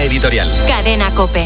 Línea editorial. Cadena COPE.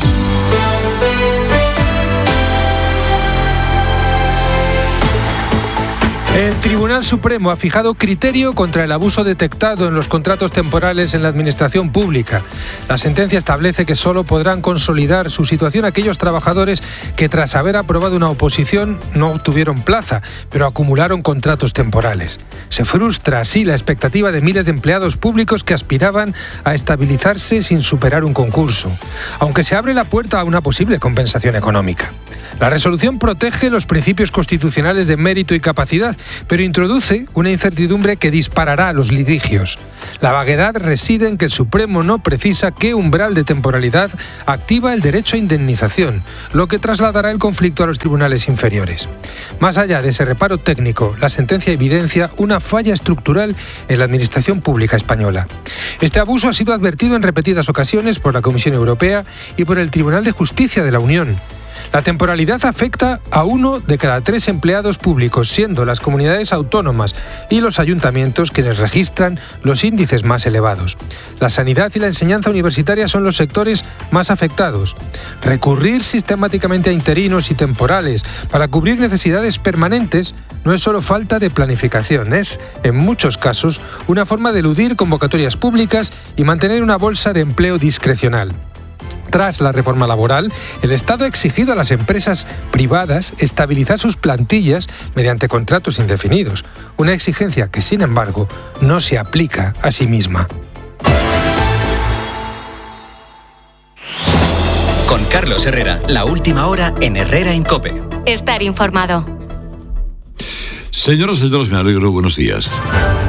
El Tribunal Supremo ha fijado criterio contra el abuso detectado en los contratos temporales en la administración pública. La sentencia establece que solo podrán consolidar su situación aquellos trabajadores que tras haber aprobado una oposición no obtuvieron plaza, pero acumularon contratos temporales. Se frustra así la expectativa de miles de empleados públicos que aspiraban a estabilizarse sin superar un concurso, aunque se abre la puerta a una posible compensación económica. La resolución protege los principios constitucionales de mérito y capacidad, pero introduce una incertidumbre que disparará los litigios. La vaguedad reside en que el Supremo no precisa qué umbral de temporalidad activa el derecho a indemnización, lo que trasladará el conflicto a los tribunales inferiores. Más allá de ese reparo técnico, la sentencia evidencia una falla estructural en la administración pública española. Este abuso ha sido advertido en repetidas ocasiones por la Comisión Europea y por el Tribunal de Justicia de la Unión. La temporalidad afecta a 1 de cada 3 empleados públicos, siendo las comunidades autónomas y los ayuntamientos quienes registran los índices más elevados. La sanidad y la enseñanza universitaria son los sectores más afectados. Recurrir sistemáticamente a interinos y temporales para cubrir necesidades permanentes no es solo falta de planificación, es, en muchos casos, una forma de eludir convocatorias públicas y mantener una bolsa de empleo discrecional. Tras la reforma laboral, el Estado ha exigido a las empresas privadas estabilizar sus plantillas mediante contratos indefinidos, una exigencia que, sin embargo, no se aplica a sí misma. Con Carlos Herrera, la última hora en Herrera en COPE. Estar informado. Señoras y señores, me alegro, buenos días.